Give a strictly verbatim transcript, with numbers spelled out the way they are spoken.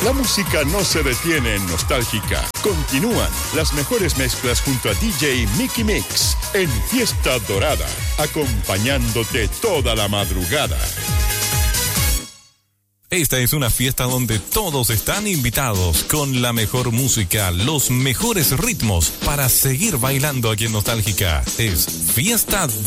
La música no se detiene en Nostálgica. Continúan las mejores mezclas junto a D J Mickey Mix en Fiesta Dorada, acompañándote toda la madrugada. Esta es una fiesta donde todos están invitados con la mejor música, los mejores ritmos para seguir bailando aquí en Nostálgica. Es Fiesta